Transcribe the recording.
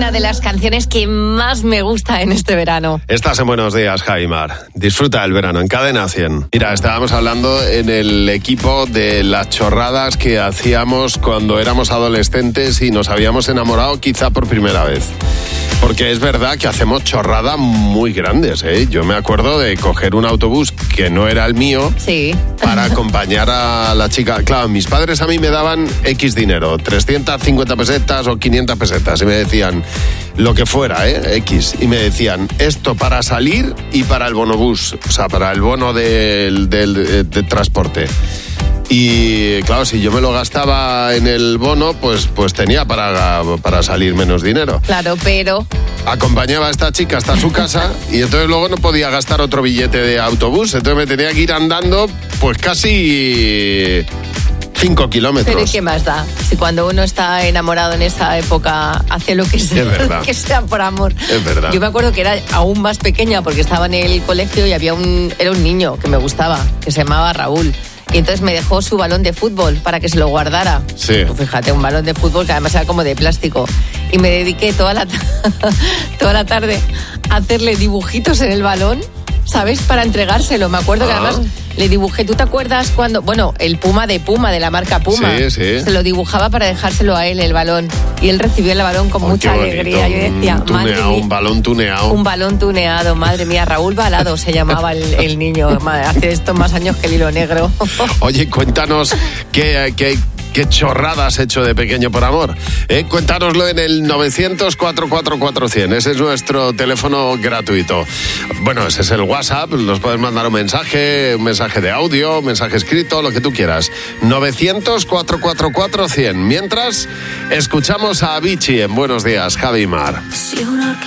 una de las canciones que más me gusta en este verano. Estás en Buenos Días, Jaimar. Disfruta del verano en Cadena 100. Mira, estábamos hablando en el equipo de las chorradas que hacíamos cuando éramos adolescentes y nos habíamos enamorado quizá por primera vez. Porque es verdad que hacemos chorradas muy grandes, ¿eh? Yo me acuerdo de coger un autobús que no era el mío, sí, para acompañar a la chica. Claro, mis padres a mí me daban X dinero, 350 pesetas o 500 pesetas, y me decían lo que fuera, X. Y me decían, esto para salir y para el bonobús, o sea, para el bono del transporte. Y claro, si yo me lo gastaba en el bono, pues tenía para salir menos dinero. Claro, pero... Acompañaba a esta chica hasta su casa y entonces luego no podía gastar otro billete de autobús. Entonces me tenía que ir andando pues casi 5 kilómetros. Pero ¿y qué más da? Si cuando uno está enamorado en esa época hace lo que sea, que sea por amor. Es verdad. Yo me acuerdo que era aún más pequeña porque estaba en el colegio y era un niño que me gustaba, que se llamaba Raúl. Y entonces me dejó su balón de fútbol para que se lo guardara. Sí. Pues fíjate, un balón de fútbol que además era como de plástico. Y me dediqué toda la tarde a hacerle dibujitos en el balón, ¿sabes? Para entregárselo. Me acuerdo que además le dibujé, ¿tú te acuerdas cuando? Bueno, el Puma, de la marca Puma. Sí, sí. Se lo dibujaba para dejárselo a él, el balón. Y él recibió el balón con mucha alegría. Yo decía, madre mía, un balón tuneado. Un balón tuneado, madre mía. Raúl Balado se llamaba el niño. Hace esto más años que el hilo negro. Oye, cuéntanos qué chorrada has hecho de pequeño por amor. Cuéntanoslo en el 900-444-100. Ese es nuestro teléfono gratuito. Bueno, ese es el WhatsApp. Nos puedes mandar un mensaje de audio, un mensaje escrito, lo que tú quieras. 900-444-100. Mientras, escuchamos a Avicii en Buenos Días, Javi Mar. Si una